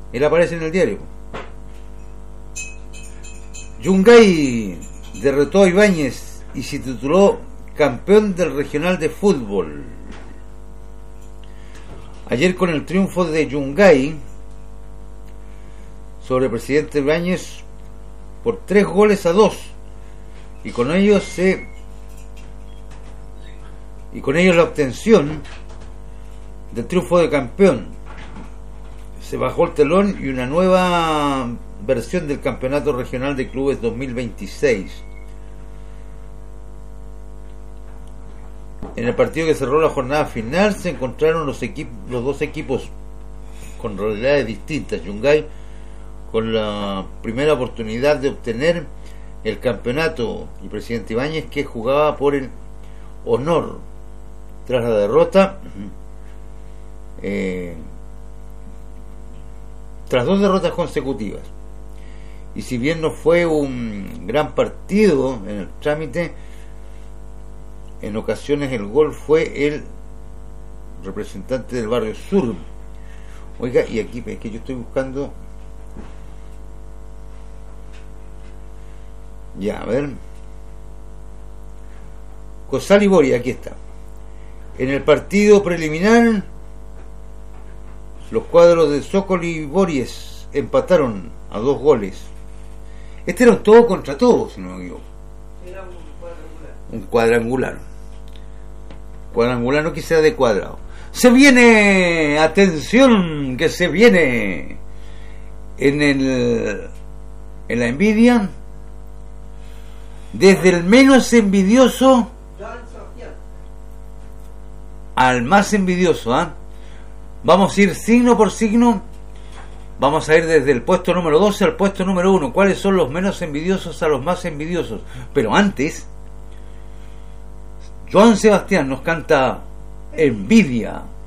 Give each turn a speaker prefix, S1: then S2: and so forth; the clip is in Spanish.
S1: Él aparece en el diario. Yungay derrotó a Ibáñez y se tituló campeón del regional de fútbol. Ayer, con el triunfo de Yungay sobre el presidente Ibáñez por 3-2, y con ello la obtención del triunfo de campeón, se bajó el telón y una nueva versión del campeonato regional de clubes 2026. En el partido que cerró la jornada final se encontraron los dos equipos con realidades distintas. Yungay con la primera oportunidad de obtener el campeonato, y Presidente Ibáñez, que jugaba por el honor tras la derrota, tras 2 derrotas consecutivas. Y si bien no fue un gran partido en el trámite, en ocasiones el gol fue el representante del Barrio Sur. Oiga, y aquí es que yo estoy buscando, ya, a ver, Cosal y Boria, aquí está. En el partido preliminar, los cuadros de Sokol y Bories empataron a 2 goles. Este era un todo contra todo, si no me equivoco.
S2: Era un
S1: cuadrangular. Cuadrangular, no quisiera de cuadrado. Se viene, atención, que se viene en la envidia, desde el menos envidioso al más envidioso, ¿ah? Vamos a ir signo por signo. Vamos a ir desde el puesto número 12 al puesto número 1. ¿Cuáles son los menos envidiosos a los más envidiosos? Pero antes, Joan Sebastián nos canta Envidia.